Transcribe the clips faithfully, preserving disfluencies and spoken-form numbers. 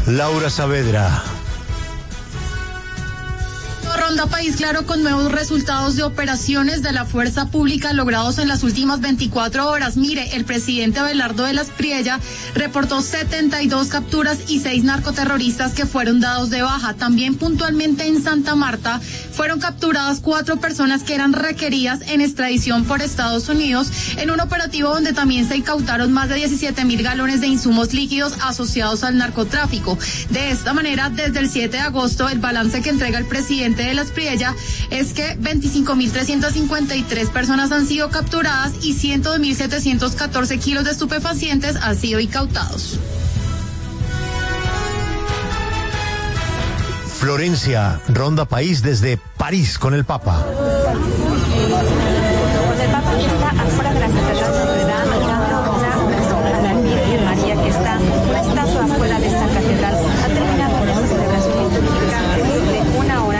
Laura Saavedra. Ronda País Claro con nuevos resultados de operaciones de la fuerza pública logrados en las últimas veinticuatro horas. Mire, el presidente Abelardo de las Priella reportó setenta y dos capturas y seis narcoterroristas que fueron dados de baja. También puntualmente en Santa Marta fueron capturadas cuatro personas que eran requeridas en extradición por Estados Unidos en un operativo donde también se incautaron más de diecisiete mil galones de insumos líquidos asociados al narcotráfico. De esta manera, desde el siete de agosto, el balance que entrega el presidente de las Priella es que veinticinco mil trescientas cincuenta y tres personas han sido capturadas y ciento dos mil setecientos catorce kilos de estupefacientes han sido incautados. Florencia, Ronda País desde París con el Papa. Con el Papa que está afuera de la Catedral de Notre Dame, marcando una persona, la Virgen María, que está una estatua afuera de esta catedral. Ha terminado esta celebración litúrgica de una hora.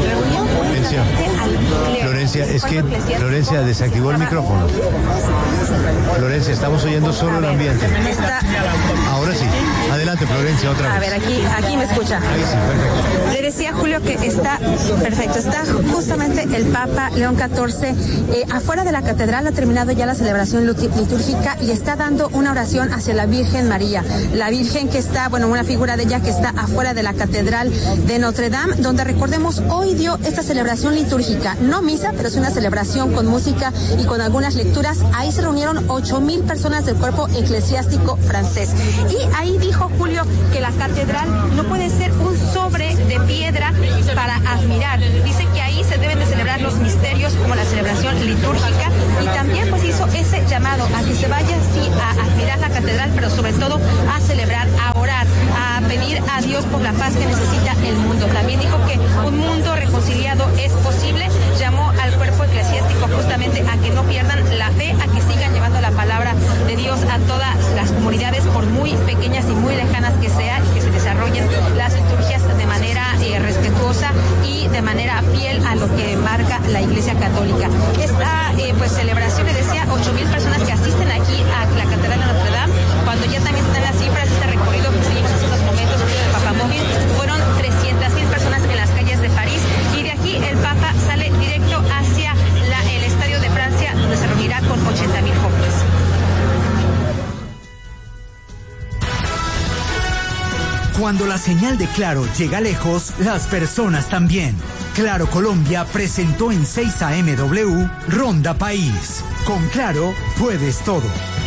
Florencia, es que Florencia desactivó el micrófono. Florencia, estamos oyendo solo el ambiente. Está... Ahora sí. Adelante, Florencia, otra vez. A ver, aquí, aquí me escucha. Ahí sí, perfecto. Le decía Julio que está perfecto. Está justamente el Papa León catorce eh, afuera de la catedral. Ha terminado ya la celebración litúrgica y está dando una oración hacia la Virgen María. La Virgen que está, bueno, una figura de ella que está afuera de la catedral de Notre Dame, donde recordemos hoy dio esta celebración litúrgica. No misa, pero es una celebración con música y con algunas lecturas. Ahí se reunieron ocho mil personas del cuerpo eclesiástico francés. Y ahí dijo Julio que la catedral no puede ser un sobre de piedra para admirar. Dice que ahí se deben de celebrar los misterios como la celebración litúrgica, y también pues hizo ese llamado a que se vaya sí a admirar la catedral, pero sobre todo a celebrar, a orar, a pedir a Dios por la paz que necesita el mundo. También dijo que un mundo reconciliado es posible. Llamó al cuerpo eclesiástico justamente a que no pierdan la fe, a que sigan llevando la palabra de Dios a todas las comunidades, por muy pequeñas y muy lejanas que sean, y que se desarrollen las liturgias de manera eh, respetuosa y de manera fiel a lo que marca la Iglesia Católica. Esta eh, pues celebración, le decía, ocho mil personas que asisten aquí a la Catedral de Notre Dame, cuando ya también están las cifras de este recorrido que seguimos hace unos momentos del Papamóvil, fueron trescientas mil personas en las calles de París, y de aquí el Papa sale directo hacia la, el Estadio de Francia, donde se reunirá con ochenta mil jóvenes. Cuando la señal de Claro llega lejos, las personas también. Claro Colombia presentó en seis A M W Ronda País. Con Claro puedes todo.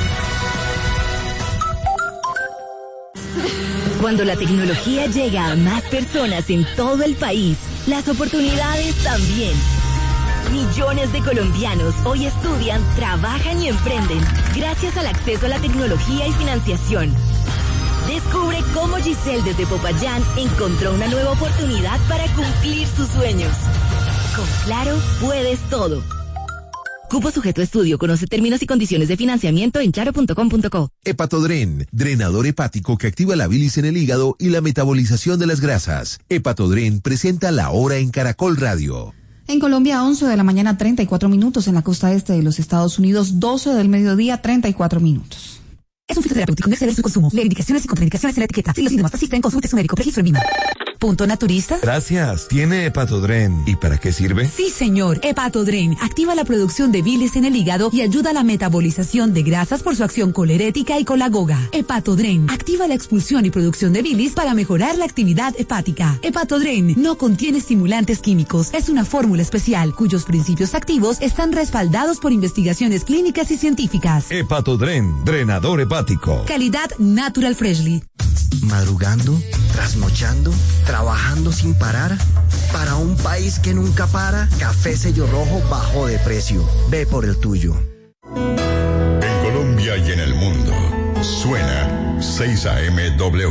Cuando la tecnología llega a más personas en todo el país, las oportunidades también. Millones de colombianos hoy estudian, trabajan y emprenden gracias al acceso a la tecnología y financiación. Descubre cómo Giselle desde Popayán encontró una nueva oportunidad para cumplir sus sueños. Con Claro puedes todo. Cupo sujeto a estudio. Conoce términos y condiciones de financiamiento en claro punto com punto co. Hepatodren, drenador hepático que activa la bilis en el hígado y la metabolización de las grasas. Hepatodren presenta La Hora en Caracol Radio. En Colombia, once de la mañana, treinta y cuatro minutos. En la costa este de los Estados Unidos, doce del mediodía, treinta y cuatro minutos. Es un fitoterapéutico, no exceder su consumo. Lee indicaciones y contraindicaciones en la etiqueta. Si los síntomas persisten, consulte su médico. Registro en Vima. Punto Naturista. Gracias. ¿Tiene Hepatodren? ¿Y para qué sirve? Sí, señor. Hepatodren activa la producción de bilis en el hígado y ayuda a la metabolización de grasas por su acción colerética y colagoga. Hepatodren activa la expulsión y producción de bilis para mejorar la actividad hepática. Hepatodren no contiene estimulantes químicos. Es una fórmula especial cuyos principios activos están respaldados por investigaciones clínicas y científicas. Hepatodren, drenador hepático. Calidad Natural Freshly. Madrugando, trasnochando, trabajando sin parar. Para un país que nunca para, Café Sello Rojo bajó de precio. Ve por el tuyo. En Colombia y en el mundo, suena seis A M W.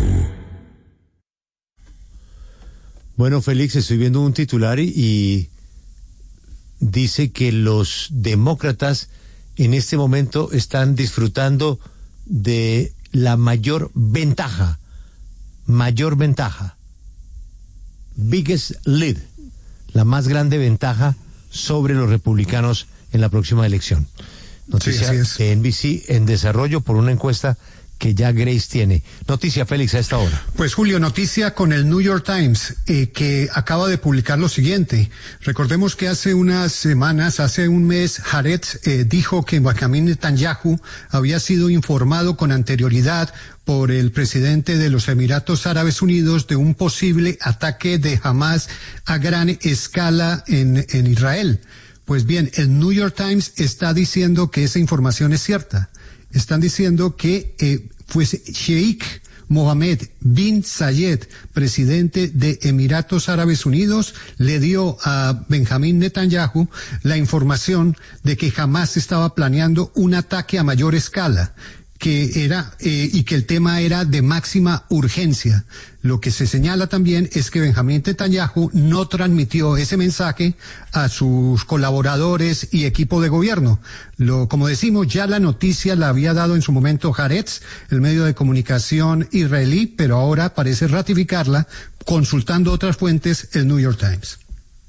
Bueno, Félix, estoy viendo un titular y, y dice que los demócratas en este momento están disfrutando de la mayor ventaja, mayor ventaja, biggest lead, la más grande ventaja sobre los republicanos en la próxima elección. Noticia sí, de N B C en desarrollo por una encuesta que ya Grace tiene. Noticia, Félix, a esta hora. Pues Julio, noticia con el New York Times, eh, que acaba de publicar lo siguiente. Recordemos que hace unas semanas, hace un mes, Haaretz eh, dijo que Benjamin Netanyahu había sido informado con anterioridad por el presidente de los Emiratos Árabes Unidos de un posible ataque de Hamas a gran escala en, en Israel. Pues bien, el New York Times está diciendo que esa información es cierta. Están diciendo que eh, fue Sheikh Mohammed bin Zayed, presidente de Emiratos Árabes Unidos, le dio a Benjamin Netanyahu la información de que Hamas estaba planeando un ataque a mayor escala, que era eh, y que el tema era de máxima urgencia. Lo que se señala también es que Benjamin Netanyahu no transmitió ese mensaje a sus colaboradores y equipo de gobierno. Lo, como decimos, ya la noticia la había dado en su momento Haaretz, el medio de comunicación israelí, pero ahora parece ratificarla consultando otras fuentes, el New York Times.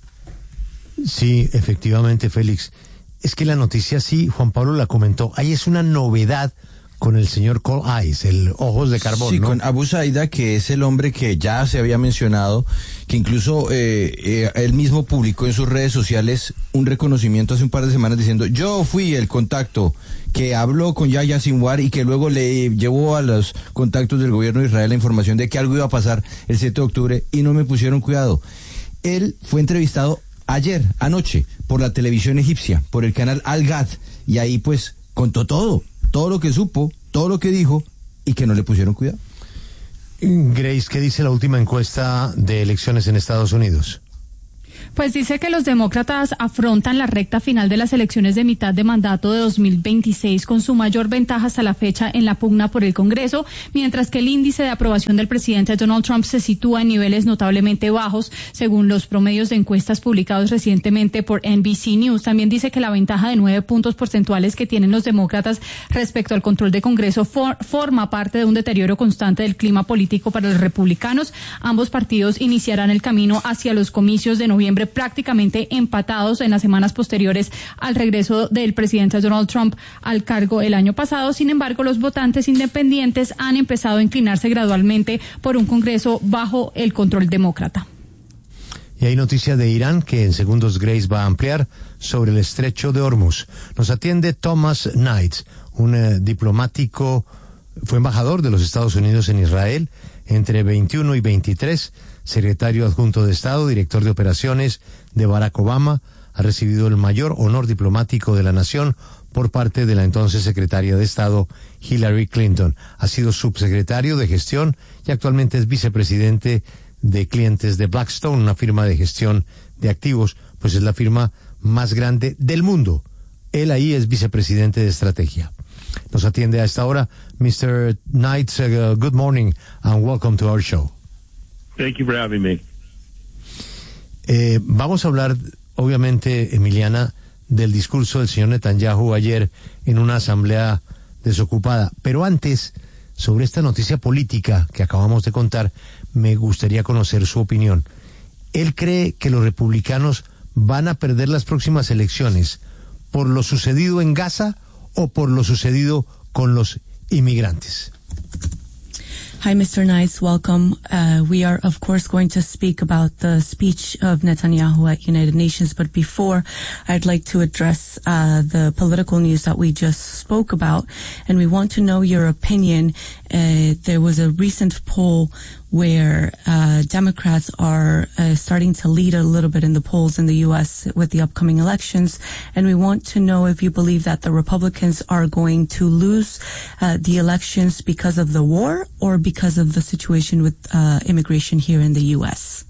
Sí, efectivamente, Félix. Es que la noticia, sí, Juan Pablo la comentó, ahí es una novedad con el señor Cold Eyes, el ojos de carbón, sí, ¿no? Con Abu Saida, que es el hombre que ya se había mencionado, que incluso eh, eh, él mismo publicó en sus redes sociales un reconocimiento hace un par de semanas diciendo: yo fui el contacto que habló con Yahya Sinwar y que luego le llevó a los contactos del gobierno de Israel la información de que algo iba a pasar el siete de octubre y no me pusieron cuidado. Él fue entrevistado ayer, anoche, por la televisión egipcia, por el canal Al Gad, y ahí pues contó todo. todo lo que supo, todo lo que dijo, y que no le pusieron cuidado. Grace, ¿qué dice la última encuesta de elecciones en Estados Unidos? Pues dice que los demócratas afrontan la recta final de las elecciones de mitad de mandato de dos mil veintiséis con su mayor ventaja hasta la fecha en la pugna por el Congreso, mientras que el índice de aprobación del presidente Donald Trump se sitúa en niveles notablemente bajos, según los promedios de encuestas publicados recientemente por N B C News. También dice que la ventaja de nueve puntos porcentuales que tienen los demócratas respecto al control de Congreso for, forma parte de un deterioro constante del clima político para los republicanos. Ambos partidos iniciarán el camino hacia los comicios de noviembre prácticamente empatados en las semanas posteriores al regreso del presidente Donald Trump al cargo el año pasado. Sin embargo, los votantes independientes han empezado a inclinarse gradualmente por un Congreso bajo el control demócrata. Y hay noticia de Irán que en segundos Grace va a ampliar sobre el estrecho de Hormuz. Nos atiende Thomas Knights, un eh, diplomático, fue embajador de los Estados Unidos en Israel entre veintiuno y veintitrés, secretario adjunto de Estado, director de operaciones de Barack Obama, ha recibido el mayor honor diplomático de la nación por parte de la entonces secretaria de Estado Hillary Clinton. Ha sido subsecretario de gestión y actualmente es vicepresidente de clientes de Blackstone, una firma de gestión de activos, pues es la firma más grande del mundo. Él ahí es vicepresidente de estrategia. Nos atiende a esta hora mister Knights. Uh, good morning and welcome to our show. Thank you for having me. Eh, vamos a hablar, obviamente, Emiliana, del discurso del señor Netanyahu ayer en una asamblea desocupada. Pero antes, sobre esta noticia política que acabamos de contar, me gustaría conocer su opinión. ¿Él cree que los republicanos van a perder las próximas elecciones por lo sucedido en Gaza o por lo sucedido con los inmigrantes? Hi, Mister Nice. Welcome. Uh, we are, of course, going to speak about the speech of Netanyahu at United Nations. But before, I'd like to address uh, the political news that we just spoke about. And we want to know your opinion. Uh, there was a recent poll where uh, Democrats are uh, starting to lead a little bit in the polls in the U S with the upcoming elections. And we want to know if you believe that the Republicans are going to lose uh, the elections because of the war or because of the situation with uh, immigration here in the U S.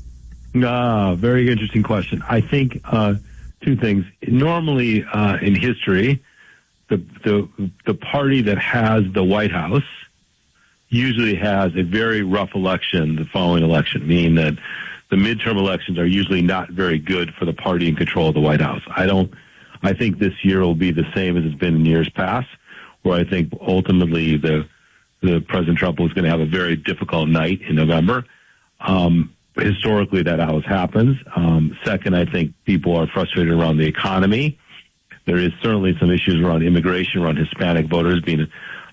Ah, very interesting question. I think uh, two things. Normally uh, in history, the, the the party that has the White House usually has a very rough election the following election, meaning that the midterm elections are usually not very good for the party in control of the White House. I don't, I think this year will be the same as it's been in years past, where I think ultimately the, the President Trump was going to have a very difficult night in November. Um, historically that always happens. Um, second, I think people are frustrated around the economy. There is certainly some issues around immigration, around Hispanic voters being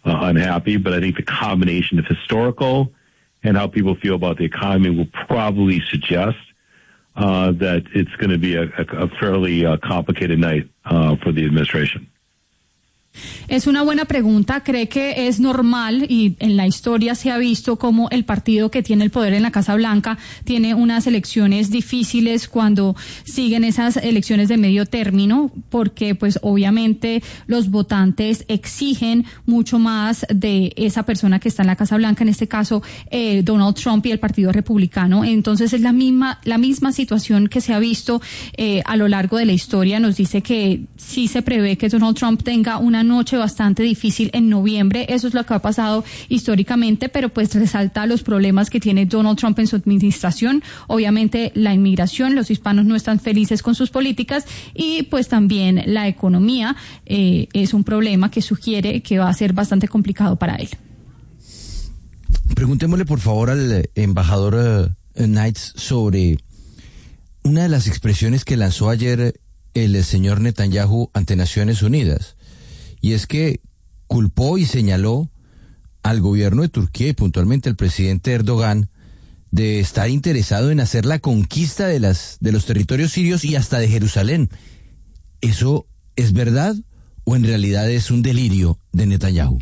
uh, unhappy. But I think the combination of historical and how people feel about the economy will probably suggest uh, that it's going to be a, a, a fairly uh, complicated night uh, for the administration. Es una buena pregunta. ¿Cree que es normal, y en la historia se ha visto cómo el partido que tiene el poder en la Casa Blanca tiene unas elecciones difíciles cuando siguen esas elecciones de medio término? Porque pues obviamente los votantes exigen mucho más de esa persona que está en la Casa Blanca, en este caso eh, Donald Trump y el Partido Republicano. Entonces es la misma, la misma situación que se ha visto eh, a lo largo de la historia. Nos dice que sí se prevé que Donald Trump tenga una noche bastante difícil en noviembre. Eso es lo que ha pasado históricamente, pero pues resalta los problemas que tiene Donald Trump en su administración. Obviamente la inmigración, los hispanos no están felices con sus políticas, y pues también la economía eh, es un problema que sugiere que va a ser bastante complicado para él. Preguntémosle por favor al embajador uh, Knights sobre una de las expresiones que lanzó ayer el señor Netanyahu ante Naciones Unidas. Y es que culpó y señaló al gobierno de Turquía y puntualmente al presidente Erdogan de estar interesado en hacer la conquista de las de los territorios sirios y hasta de Jerusalén. ¿Eso es verdad o en realidad es un delirio de Netanyahu?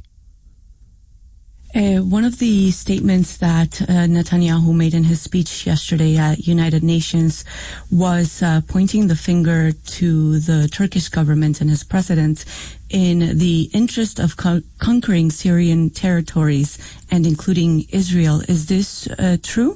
Uh, one of the statements that uh, Netanyahu made in his speech yesterday at United Nations was uh, pointing the finger to the Turkish government and his president in the interest of co- conquering Syrian territories and including Israel. Is this uh, true?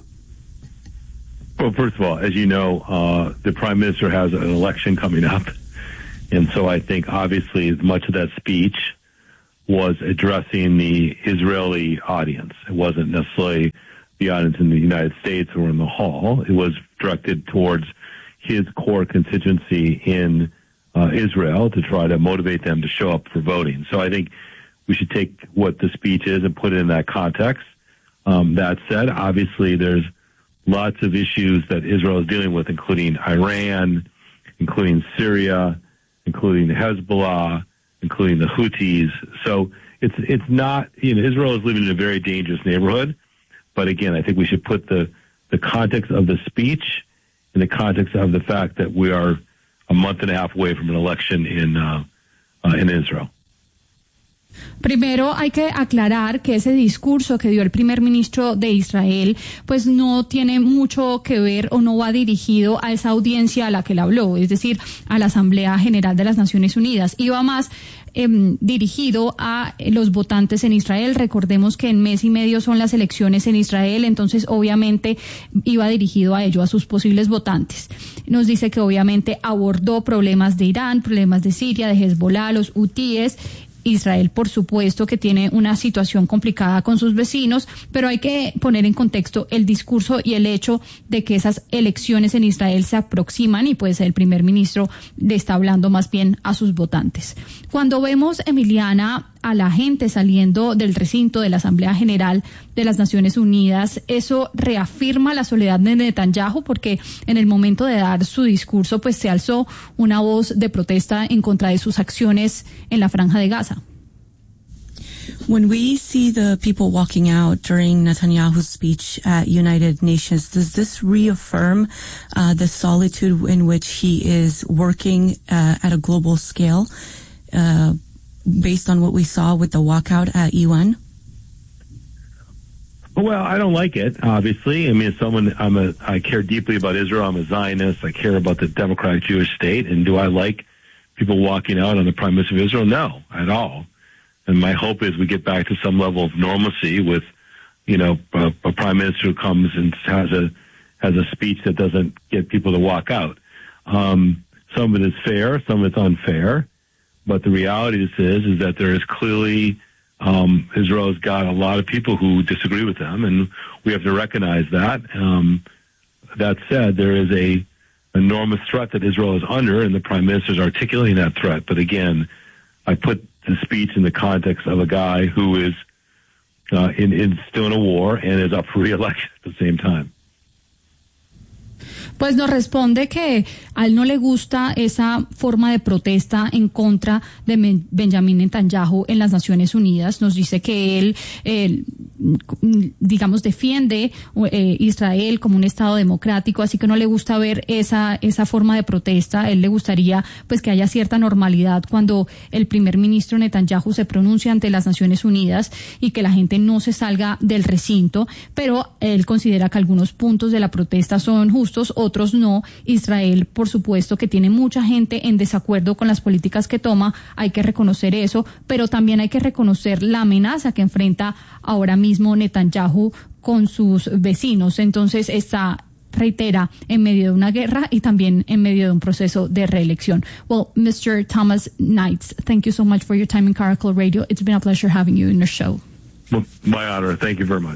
Well, first of all, as you know, uh, the Prime Minister has an election coming up. And so I think obviously much of that speech was addressing the Israeli audience. It wasn't necessarily the audience in the United States or in the hall. It was directed towards his core constituency in uh, Israel to try to motivate them to show up for voting. So I think we should take what the speech is and put it in that context. Um, that said, obviously there's lots of issues that Israel is dealing with, including Iran, including Syria, including Hezbollah, including the Houthis. So it's it's not, you know, Israel is living in a very dangerous neighborhood. But again, I think we should put the, the context of the speech in the context of the fact that we are a month and a half away from an election in uh, uh, in Israel. Primero hay que aclarar que ese discurso que dio el primer ministro de Israel pues no tiene mucho que ver o no va dirigido a esa audiencia a la que él habló, es decir, a la Asamblea General de las Naciones Unidas. Iba más eh, dirigido a los votantes en Israel. Recordemos que en mes y medio son las elecciones en Israel, entonces obviamente iba dirigido a ello, a sus posibles votantes. Nos dice que obviamente abordó problemas de Irán, problemas de Siria, de Hezbollah, los hutíes. Israel, por supuesto, que tiene una situación complicada con sus vecinos, pero hay que poner en contexto el discurso y el hecho de que esas elecciones en Israel se aproximan y pues el primer ministro le está hablando más bien a sus votantes. Cuando vemos, Emiliana, a la gente saliendo del recinto de la Asamblea General de las Naciones Unidas, eso reafirma la soledad de Netanyahu, porque en el momento de dar su discurso pues se alzó una voz de protesta en contra de sus acciones en la Franja de Gaza. When we see the people walking out during Netanyahu's speech at United Nations, does this reaffirm uh, the solitude in which he is working uh, at a global scale, uh, based on what we saw with the walkout at U N? Well, I don't like it, obviously. I mean, as someone, I'm a, I care deeply about Israel. I'm a Zionist. I care about the democratic Jewish state. And do I like people walking out on the Prime Minister of Israel? No, at all. And my hope is we get back to some level of normalcy with, you know, a, a Prime Minister who comes and has a, has a speech that doesn't get people to walk out. Um, some of it is fair, some of it's unfair. But the reality is, is that there is clearly, um, Israel has got a lot of people who disagree with them, and we have to recognize that. Um, that said, there is a enormous threat that Israel is under, and the Prime Minister is articulating that threat. But again, I put the speech in the context of a guy who is uh, in, in still in a war and is up for re-election at the same time. Pues nos responde que a él no le gusta esa forma de protesta en contra de Benjamín Netanyahu en las Naciones Unidas. Nos dice que él, eh, digamos, defiende eh, Israel como un Estado democrático, así que no le gusta ver esa esa forma de protesta. A él le gustaría pues que haya cierta normalidad cuando el primer ministro Netanyahu se pronuncia ante las Naciones Unidas y que la gente no se salga del recinto, pero él considera que algunos puntos de la protesta son justos, otros no. Israel, por supuesto, que tiene mucha gente en desacuerdo con las políticas que toma, hay que reconocer eso, pero también hay que reconocer la amenaza que enfrenta ahora mismo Netanyahu con sus vecinos. Entonces está, reitera, en medio de una guerra y también en medio de un proceso de reelección. Well, mister Thomas Knights, thank you so much for your time in Caracol Radio. It's been a pleasure having you in our show. My honor. Thank you very much.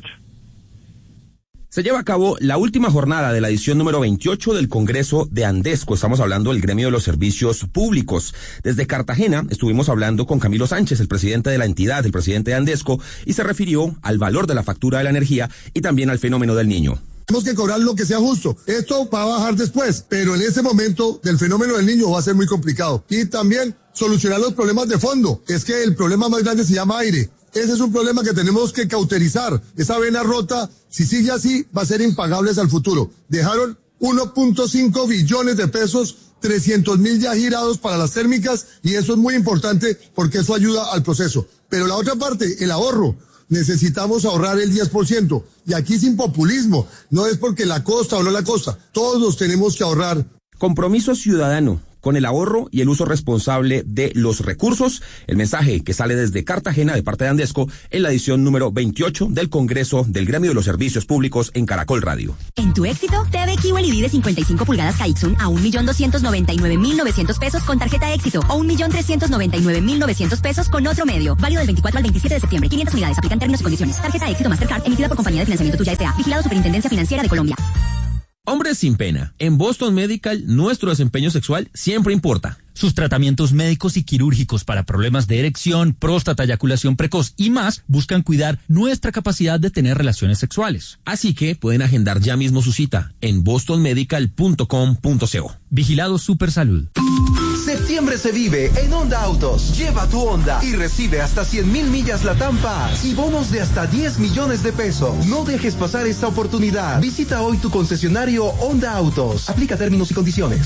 Se lleva a cabo la última jornada de la edición número veintiocho del Congreso de Andesco. Estamos hablando del gremio de los servicios públicos. Desde Cartagena estuvimos hablando con Camilo Sánchez, el presidente de la entidad, el presidente de Andesco, y se refirió al valor de la factura de la energía y también al fenómeno del Niño. Tenemos que cobrar lo que sea justo. Esto va a bajar después, pero en ese momento del fenómeno del Niño va a ser muy complicado. Y también solucionar los problemas de fondo. Es que el problema más grande se llama aire. Ese es un problema que tenemos que cauterizar. Esa vena rota, si sigue así, va a ser impagable al futuro. Dejaron uno punto cinco billones de pesos, trescientos mil ya girados para las térmicas, y eso es muy importante porque eso ayuda al proceso. Pero la otra parte, el ahorro. Necesitamos ahorrar el diez por ciento. Y aquí sin populismo. No es porque la costa o no la costa. Todos tenemos que ahorrar. Compromiso ciudadano con el ahorro y el uso responsable de los recursos. El mensaje que sale desde Cartagena de parte de Andesco en la edición número veintiocho del Congreso del Gremio de los Servicios Públicos en Caracol Radio. En tu éxito, T V Q L E D de cincuenta y cinco pulgadas Kaixun a un millón doscientos noventa y nueve mil novecientos pesos con tarjeta éxito o un millón trescientos noventa y nueve mil novecientos pesos con otro medio. Válido del veinticuatro al veintisiete de septiembre. quinientas unidades. Aplican términos y condiciones. Tarjeta éxito Mastercard emitida por Compañía de Financiamiento Tuya S A. Vigilado Superintendencia Financiera de Colombia. Hombres sin pena. En Boston Medical, nuestro desempeño sexual siempre importa. Sus tratamientos médicos y quirúrgicos para problemas de erección, próstata, eyaculación precoz y más buscan cuidar nuestra capacidad de tener relaciones sexuales. Así que pueden agendar ya mismo su cita en boston medical punto com punto co. Vigilado Supersalud. Septiembre se vive en Honda Autos. Lleva tu Honda y recibe hasta cien mil millas Latam Paz y bonos de hasta diez millones de pesos. No dejes pasar esta oportunidad. Visita hoy tu concesionario Honda Autos. Aplica términos y condiciones.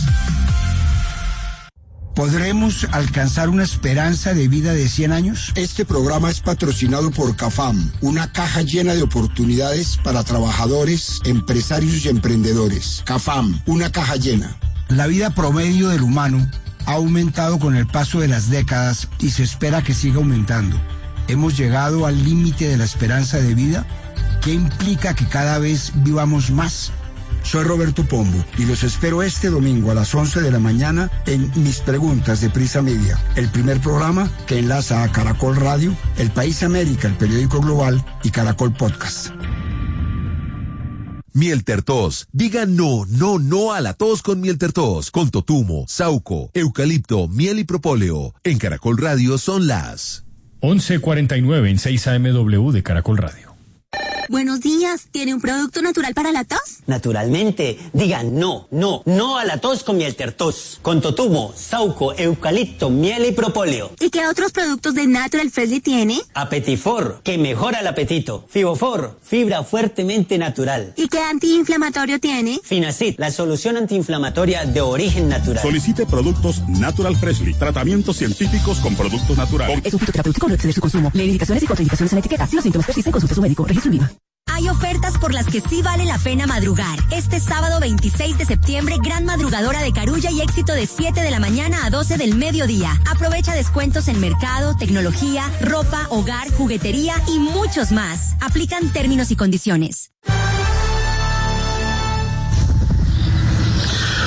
¿Podremos alcanzar una esperanza de vida de cien años? Este programa es patrocinado por CAFAM, una caja llena de oportunidades para trabajadores, empresarios y emprendedores. CAFAM, una caja llena. La vida promedio del humano ha aumentado con el paso de las décadas y se espera que siga aumentando. ¿Hemos llegado al límite de la esperanza de vida? ¿Qué implica que cada vez vivamos más? Soy Roberto Pombo y los espero este domingo a las once de la mañana en Mis Preguntas de Prisa Media, el primer programa que enlaza a Caracol Radio, El País América, el periódico global, y Caracol Podcast. Miel Tertos. Diga no, no, no a la tos con Miel Tertos. Con totumo, sauco, eucalipto, miel y propóleo. En Caracol Radio son las once cuarenta y nueve en seis A M W de Caracol Radio. Buenos días, ¿tiene un producto natural para la tos? Naturalmente, diga no, no, no a la tos con Miel Tertos. Con totumo, sauco, eucalipto, miel y propóleo. ¿Y qué otros productos de Natural Freshly tiene? Apetifor, que mejora el apetito. Fibofor, fibra fuertemente natural. ¿Y qué antiinflamatorio tiene? Finacid, la solución antiinflamatoria de origen natural. Solicite productos Natural Freshly, tratamientos científicos con productos naturales. Es un fitoterapéutico, no exceder su consumo. Lee indicaciones y contraindicaciones en la etiqueta. Si los síntomas persisten, consulte a su médico. Registro INVIMA. Hay ofertas por las que sí vale la pena madrugar. Este sábado veintiséis de septiembre, gran madrugadora de Carulla y éxito de siete de la mañana a doce del mediodía. Aprovecha descuentos en mercado, tecnología, ropa, hogar, juguetería y muchos más. Aplican términos y condiciones. Una de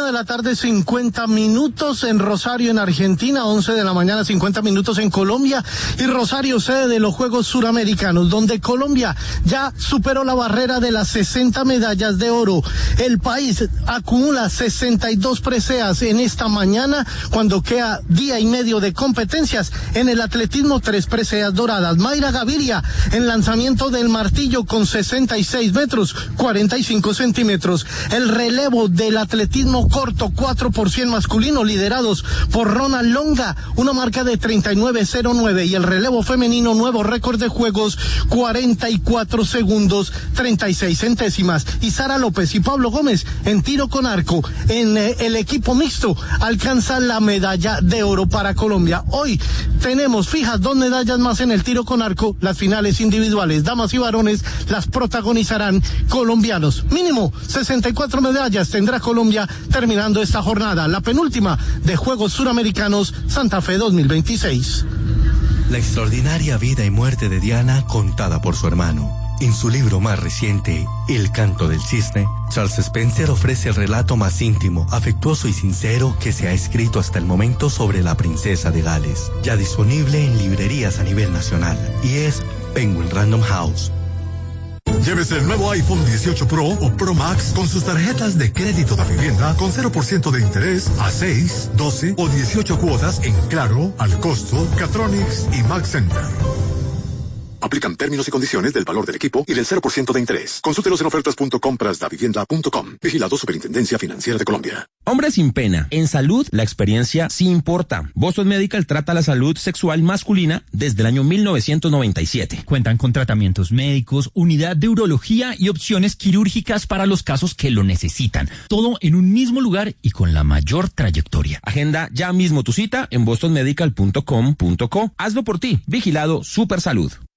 de la tarde, cincuenta minutos en Rosario, en Argentina, once de la mañana, cincuenta minutos en Colombia, y Rosario, sede de los Juegos Suramericanos, donde Colombia ya superó la barrera de las sesenta medallas de oro. El país acumula sesenta y dos preseas en esta mañana, cuando queda día y medio de competencias. En el atletismo, tres preseas doradas. Mayra Gaviria en lanzamiento del martillo con sesenta y seis metros, cuarenta y cinco centímetros. El relevo del atletismo corto, cuatro por cien masculino, liderados por Ronald Longa, una marca de treinta y nueve cero nueve, y el relevo femenino, nuevo récord de juegos, cuarenta y cuatro segundos, treinta y seis centésimas. Y Sara López y Pablo Gómez en tiro con arco, en eh, el equipo mixto, alcanzan la medalla de oro para Colombia. Hoy tenemos fijas dos medallas más en el tiro con arco. Las finales individuales, damas y varones, las protagonizarán colombianos. Mínimo sesenta y cuatro medallas tendrá Colombia terminando esta jornada, la penúltima de Juegos Suramericanos Santa Fe dos mil veintiséis. La extraordinaria vida y muerte de Diana contada por su hermano. En su libro más reciente, El canto del cisne, Charles Spencer ofrece el relato más íntimo, afectuoso y sincero que se ha escrito hasta el momento sobre la princesa de Gales. Ya disponible en librerías a nivel nacional. Y es Penguin Random House. Llévese el nuevo iPhone dieciocho Pro o Pro Max con sus tarjetas de crédito de vivienda con cero por ciento de interés a seis, doce o dieciocho cuotas en Claro, Al Costo, Catronics y Max Center. Aplican términos y condiciones del valor del equipo y del cero por ciento de interés. Consúltelos en ofertas punto compras da vivienda punto com. Vigilado Superintendencia Financiera de Colombia. Hombre sin pena. En salud, la experiencia sí importa. Boston Medical trata la salud sexual masculina desde el año mil novecientos noventa y siete. Cuentan con tratamientos médicos, unidad de urología y opciones quirúrgicas para los casos que lo necesitan. Todo en un mismo lugar y con la mayor trayectoria. Agenda ya mismo tu cita en boston medical punto com punto co. Hazlo por ti. Vigilado Super Salud.